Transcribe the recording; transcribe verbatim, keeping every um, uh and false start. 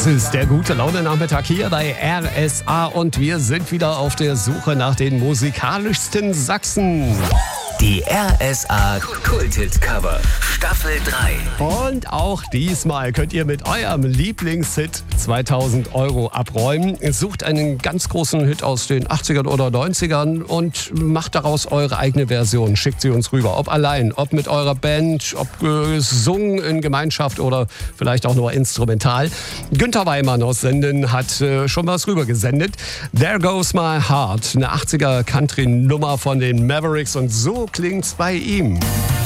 Das ist der gute Laune-Nachmittag hier bei R S A und wir sind wieder auf der Suche nach den musikalischsten Sachsen. Die R S A Kulthit-Cover Staffel drei. Und auch diesmal könnt ihr mit eurem Lieblingshit zweitausend Euro abräumen. Sucht einen ganz großen Hit aus den achtzigern oder neunzigern und macht daraus eure eigene Version. Schickt sie uns rüber. Ob allein, ob mit eurer Band, ob gesungen in Gemeinschaft oder vielleicht auch nur instrumental. Günther Weimann aus Senden hat äh, schon was rübergesendet. There Goes My Heart, eine achtziger Country-Nummer von den Mavericks und so klingt's bei ihm.